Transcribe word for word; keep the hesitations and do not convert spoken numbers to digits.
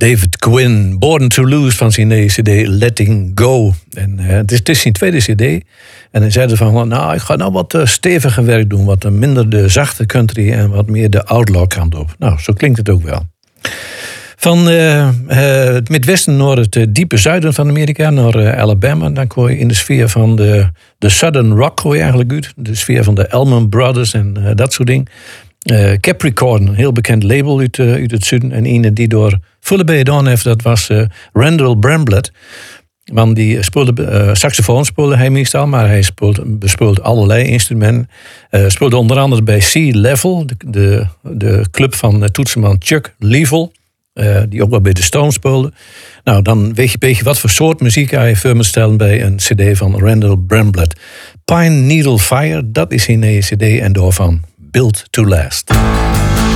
David Quinn, Born to Lose van zijn nieuwe cd Letting Go. En uh, het, is, het is zijn tweede cd. En hij zei van, nou, ik ga nou wat uh, steviger werk doen. Wat minder de zachte country en wat meer de outlaw kant op. Nou, zo klinkt het ook wel. Van uh, uh, het Midwesten naar het uh, diepe zuiden van Amerika, naar uh, Alabama. Dan kom je in de sfeer van de, de Southern Rock, hoor je eigenlijk uit. De sfeer van de Allman Brothers en uh, dat soort dingen. Uh, Capricorn, een heel bekend label uit, uh, uit het zuiden. En een die door volle B gedaan heeft, dat was uh, Randall Bramblett. Want die speelde, uh, saxofoon speelde hij meestal, maar hij speelde, bespeelde allerlei instrumenten. Uh, speelde onder andere bij Sea Level, de, de, de club van uh, toetsenman Chuck Leavell. Uh, die ook wel bij de Stones speelde. Nou, dan weet je een beetje wat voor soort muziek hij voor me stellen bij een cd van Randall Bramblett. Pine Needle Fire, dat is zijn nieuwe cd en daarvan Built to Last.